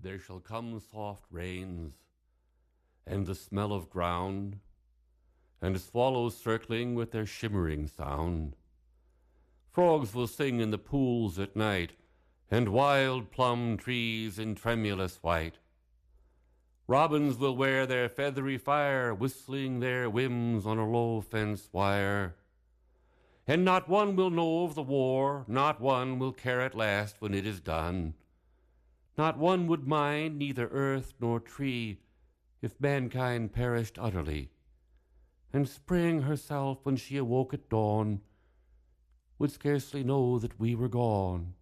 there shall come soft rains, and the smell of ground, and swallows circling with their shimmering sound. Frogs will sing in the pools at night, and wild plum trees in tremulous white. Robins will wear their feathery fire, whistling their whims on a low fence wire. And not one will know of the war, not one will care at last when it is done. Not one would mind neither earth nor tree if mankind perished utterly. And spring herself, when she awoke at dawn, would scarcely know that we were gone.